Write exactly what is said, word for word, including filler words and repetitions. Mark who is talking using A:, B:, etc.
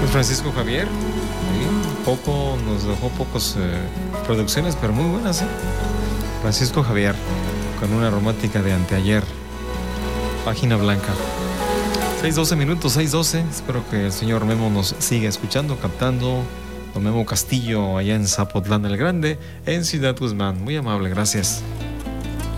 A: Es Francisco Javier. Sí, poco, nos dejó pocos eh, producciones, pero muy buenas, ¿eh? Francisco Javier, con una romántica de anteayer. Página blanca. seis doce minutos, seis doce. Espero que el señor Memo nos siga escuchando, captando. Don Memo Castillo, allá en Zapotlán el Grande, en Ciudad Guzmán. Muy amable, gracias.